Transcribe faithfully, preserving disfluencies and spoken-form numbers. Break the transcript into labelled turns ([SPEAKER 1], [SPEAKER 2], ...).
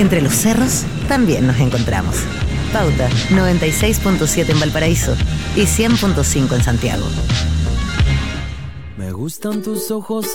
[SPEAKER 1] Entre los cerros también nos encontramos. Pauta noventa y seis punto siete en Valparaíso y cien punto cinco en Santiago.
[SPEAKER 2] Me gustan tus ojos